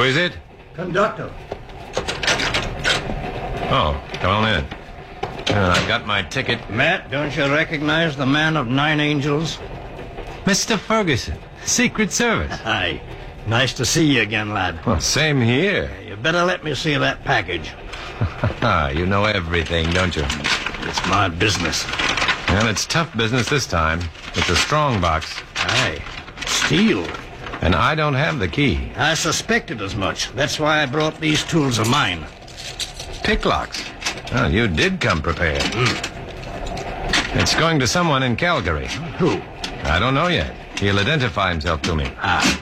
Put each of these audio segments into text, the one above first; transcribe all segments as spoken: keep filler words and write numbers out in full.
Who is it? Conductor. Oh, come on in. Uh, I've got my ticket. Matt, don't you recognize the man of nine angels? Mister Ferguson, Secret Service. Hi. Nice to see you again, lad. Well, same here. You better let me see that package. You know everything, don't you? It's my business. Well, it's tough business this time. It's a strong box. Aye. Steel. And I don't have the key. I suspected as much. That's why I brought these tools of mine. Picklocks. Well, you did come prepared. Mm. It's going to someone in Calgary. Who? I don't know yet. He'll identify himself to me. Ah.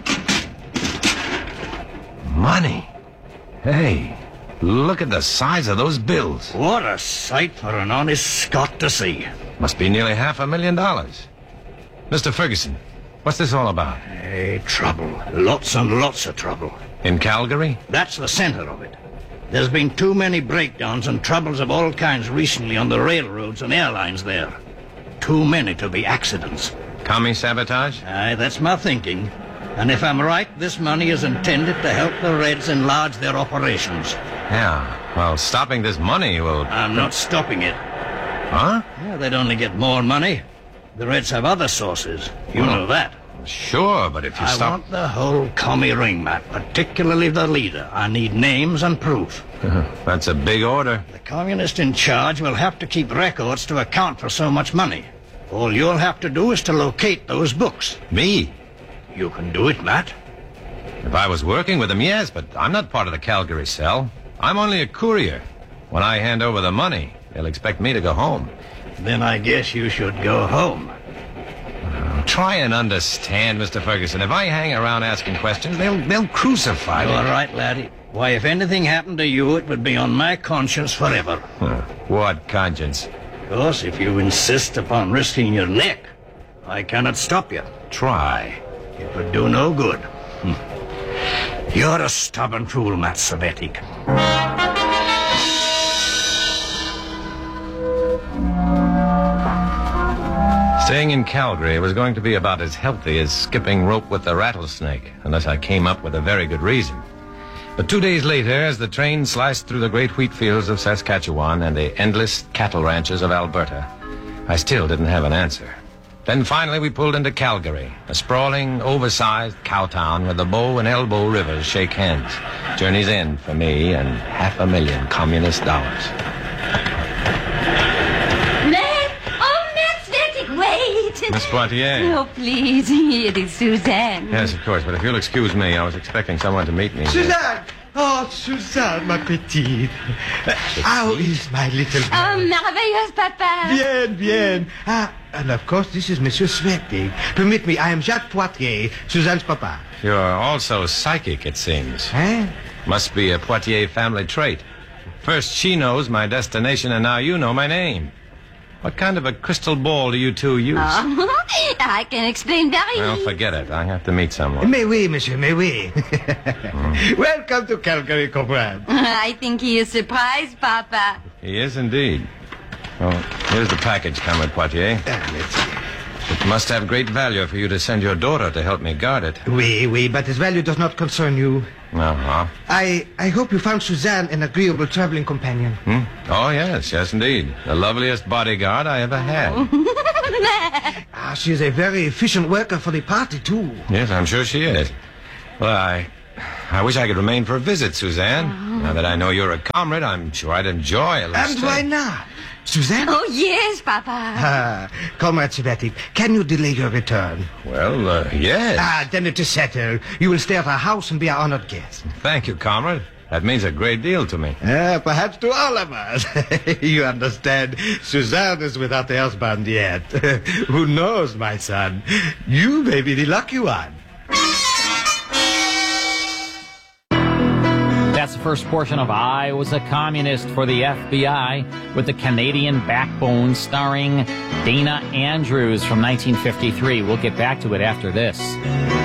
Money. Hey, look at the size of those bills. What a sight for an honest Scot to see. Must be nearly half a million dollars. Mister Ferguson, what's this all about? Hey, trouble. Lots and lots of trouble. In Calgary? That's the center of it. There's been too many breakdowns and troubles of all kinds recently on the railroads and airlines there. Too many to be accidents. Commie sabotage? Aye, that's my thinking. And if I'm right, this money is intended to help the Reds enlarge their operations. Yeah, well, stopping this money will... I'm not stopping it. Huh? Yeah, they'd only get more money. The Reds have other sources. You Well, know that. Sure, but if you I stop... want the whole commie ring, Matt, particularly the leader. I need names and proof. That's a big order. The communist in charge will have to keep records to account for so much money. All you'll have to do is to locate those books. Me? You can do it, Matt. If I was working with them, yes, but I'm not part of the Calgary cell. I'm only a courier. When I hand over the money, they'll expect me to go home. Then I guess you should go home. Try and understand, Mister Ferguson. If I hang around asking questions, they'll they'll crucify me. All right, laddie. Why, if anything happened to you, it would be on my conscience forever. Huh. What conscience? Of course, if you insist upon risking your neck, I cannot stop you. Try. It would do no good. Hm. You're a stubborn fool, Matt Savetic. Staying in Calgary was going to be about as healthy as skipping rope with the rattlesnake, unless I came up with a very good reason. But two days later, as the train sliced through the great wheat fields of Saskatchewan and the endless cattle ranches of Alberta, I still didn't have an answer. Then finally we pulled into Calgary, a sprawling, oversized cow town where the Bow and Elbow rivers shake hands. Journey's end for me and half a million communist dollars. Matt! Oh, Matt Sventic, wait! Miss Poitier. Oh, please, it is Suzanne. Yes, of course, but if you'll excuse me, I was expecting someone to meet me. Suzanne! Oh, Suzanne, ma petite. Uh, how is my little girl? Oh, merveilleuse, papa. Bien, bien. Ah, and of course, this is Monsieur Svettig. Permit me, I am Jacques Poitier, Suzanne's papa. You're also psychic, it seems. Huh? Must be a Poitier family trait. First she knows my destination, and now you know my name. What kind of a crystal ball do you two use? Oh, I can explain very Well, easily. forget it. I have to meet someone. Mais oui, monsieur, mais oui. mm. Welcome to Calgary, comrade. I think he is surprised, Papa. He is indeed. Well, here's the package, Comrade Poitier. Uh, let's see. It must have great value for you to send your daughter to help me guard it. Oui, oui, but its value does not concern you. Uh-huh. I, I hope you found Suzanne an agreeable traveling companion. Hmm? Oh, yes, yes, indeed. The loveliest bodyguard I ever had. Ah, she is a very efficient worker for the party, too. Yes, I'm sure she is. Well, I... I wish I could remain for a visit, Suzanne. Oh. Now that I know you're a comrade, I'm sure I'd enjoy a little And stay. why not? Suzanne? Oh, yes, Papa. Ah, Comrade Svettig, can you delay your return? Well, uh, yes. Ah, then it is settled. You will stay at our house and be our honored guest. Thank you, comrade. That means a great deal to me. Uh, perhaps to all of us. You understand, Suzanne is without a husband yet. Who knows, my son? You may be the lucky one. That's the first portion of I Was a Communist for the F B I with the Canadian Backbone starring Dana Andrews from nineteen fifty-three. We'll get back to it after this.